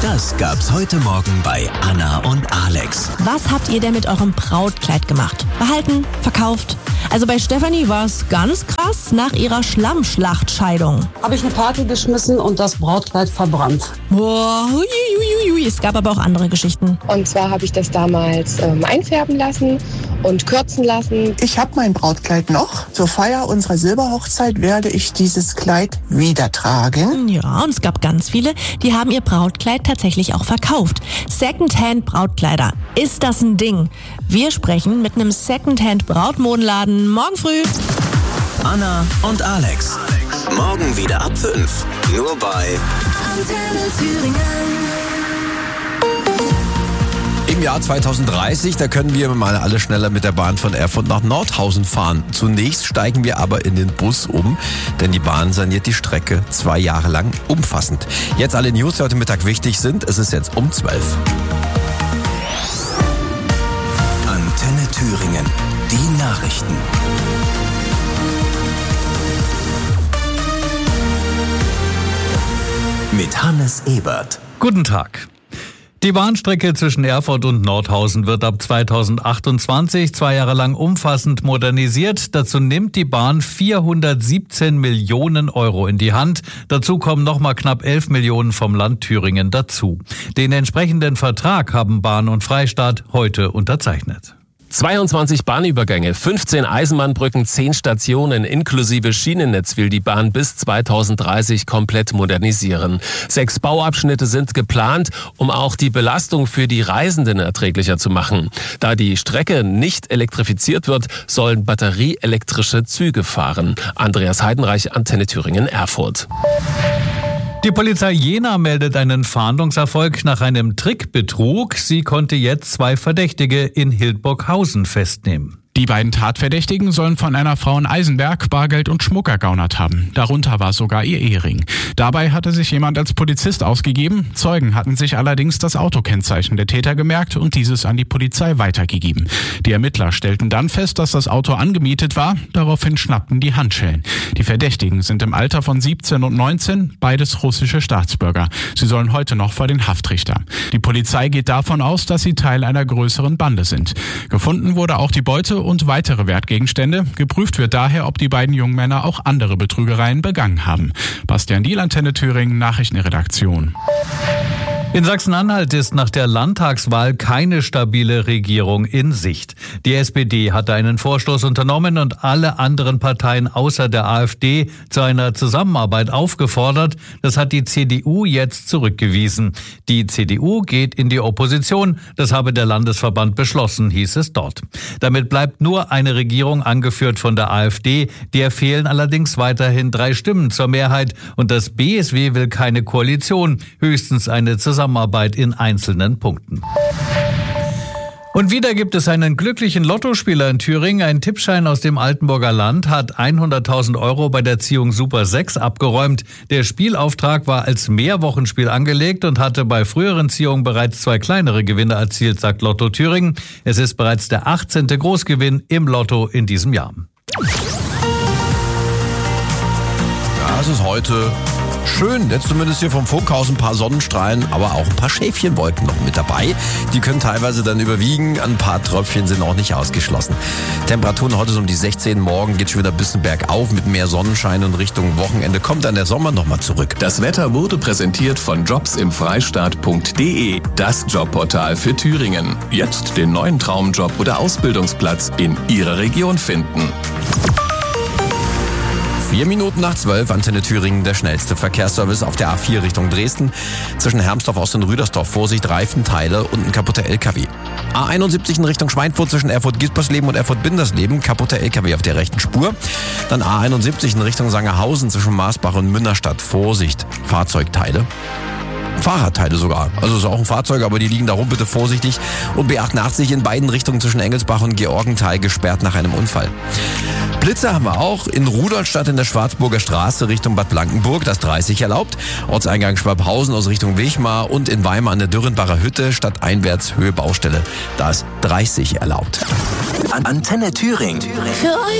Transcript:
Das gab's heute Morgen bei Anna und Alex. Was habt ihr denn mit eurem Brautkleid gemacht? Behalten? Verkauft? Also bei Stefanie war es ganz krass nach ihrer Schlammschlachtscheidung. Habe ich eine Party geschmissen und das Brautkleid verbrannt. Boah, hui. Es gab aber auch andere Geschichten. Und zwar habe ich das damals einfärben lassen und kürzen lassen. Ich habe mein Brautkleid noch. Zur Feier unserer Silberhochzeit werde ich dieses Kleid wieder tragen. Ja, und es gab ganz viele, die haben ihr Brautkleid tatsächlich auch verkauft. Secondhand-Brautkleider. Ist das ein Ding? Wir sprechen mit einem Secondhand-Brautmodenladen morgen früh. Anna und Alex. Morgen wieder ab 5. Nur bei Antenne Thüringen. Im Jahr 2030, da können wir mal alle schneller mit der Bahn von Erfurt nach Nordhausen fahren. Zunächst steigen wir aber in den Bus um, denn die Bahn saniert die Strecke 2 Jahre lang umfassend. Jetzt alle News, die heute Mittag wichtig sind. Es ist jetzt um 12. Antenne Thüringen. Die Nachrichten. Mit Hannes Ebert. Guten Tag. Die Bahnstrecke zwischen Erfurt und Nordhausen wird ab 2028 2 Jahre lang umfassend modernisiert. Dazu nimmt die Bahn 417 Millionen Euro in die Hand. Dazu kommen nochmal knapp 11 Millionen vom Land Thüringen dazu. Den entsprechenden Vertrag haben Bahn und Freistaat heute unterzeichnet. 22 Bahnübergänge, 15 Eisenbahnbrücken, 10 Stationen inklusive Schienennetz will die Bahn bis 2030 komplett modernisieren. 6 Bauabschnitte sind geplant, um auch die Belastung für die Reisenden erträglicher zu machen. Da die Strecke nicht elektrifiziert wird, sollen batterieelektrische Züge fahren. Andreas Heidenreich, Antenne Thüringen, Erfurt. Die Polizei Jena meldet einen Fahndungserfolg nach einem Trickbetrug. Sie konnte jetzt 2 Verdächtige in Hildburghausen festnehmen. Die beiden Tatverdächtigen sollen von einer Frau in Eisenberg Bargeld und Schmuck ergaunert haben. Darunter war sogar ihr Ehering. Dabei hatte sich jemand als Polizist ausgegeben. Zeugen hatten sich allerdings das Autokennzeichen der Täter gemerkt und dieses an die Polizei weitergegeben. Die Ermittler stellten dann fest, dass das Auto angemietet war. Daraufhin schnappten die Handschellen. Die Verdächtigen sind im Alter von 17 und 19, beides russische Staatsbürger. Sie sollen heute noch vor den Haftrichter. Die Polizei geht davon aus, dass sie Teil einer größeren Bande sind. Gefunden wurde auch die Beute und weitere Wertgegenstände. Geprüft wird daher, ob die beiden jungen Männer auch andere Betrügereien begangen haben. Bastian Diel, Antenne Thüringen, Nachrichtenredaktion. In Sachsen-Anhalt ist nach der Landtagswahl keine stabile Regierung in Sicht. Die SPD hatte einen Vorstoß unternommen und alle anderen Parteien außer der AfD zu einer Zusammenarbeit aufgefordert. Das hat die CDU jetzt zurückgewiesen. Die CDU geht in die Opposition. Das habe der Landesverband beschlossen, hieß es dort. Damit bleibt nur eine Regierung, angeführt von der AfD. Der fehlen allerdings weiterhin 3 Stimmen zur Mehrheit. Und das BSW will keine Koalition, höchstens eine Zusammenarbeit in einzelnen Punkten. Und wieder gibt es einen glücklichen Lottospieler in Thüringen. Ein Tippschein aus dem Altenburger Land hat 100.000 Euro bei der Ziehung Super 6 abgeräumt. Der Spielauftrag war als Mehrwochenspiel angelegt und hatte bei früheren Ziehungen bereits 2 kleinere Gewinne erzielt, sagt Lotto Thüringen. Es ist bereits der 18. Großgewinn im Lotto in diesem Jahr. Ja, es ist heute schön, jetzt zumindest hier vom Funkhaus ein paar Sonnenstrahlen, aber auch ein paar Schäfchenwolken noch mit dabei. Die können teilweise dann überwiegen, ein paar Tröpfchen sind auch nicht ausgeschlossen. Temperaturen heute so um die 16, morgen geht schon wieder ein bisschen bergauf mit mehr Sonnenschein und Richtung Wochenende kommt dann der Sommer nochmal zurück. Das Wetter wurde präsentiert von jobsimfreistaat.de, das Jobportal für Thüringen. Jetzt den neuen Traumjob oder Ausbildungsplatz in Ihrer Region finden. 4 Minuten nach 12, Antenne Thüringen, der schnellste Verkehrsservice auf der A4 Richtung Dresden. Zwischen Hermsdorf, Ost und Rüdersdorf, Vorsicht, Reifenteile und ein kaputter LKW. A71 in Richtung Schweinfurt zwischen Erfurt-Giespersleben und Erfurt-Bindersleben, kaputter LKW auf der rechten Spur. Dann A71 in Richtung Sangerhausen zwischen Marsbach und Münnerstadt, Vorsicht, Fahrzeugteile. Fahrradteile sogar. Also ist auch ein Fahrzeug, aber die liegen da rum, bitte vorsichtig. Und B88 in beiden Richtungen zwischen Engelsbach und Georgenthal gesperrt nach einem Unfall. Blitze haben wir auch in Rudolstadt in der Schwarzburger Straße Richtung Bad Blankenburg, das 30 erlaubt. Ortseingang Schwabhausen aus Richtung Wechmar und in Weimar an der Dürrenbacher Hütte stadteinwärts Höhe Baustelle, da ist 30 erlaubt. Antenne Thüringen. Für euch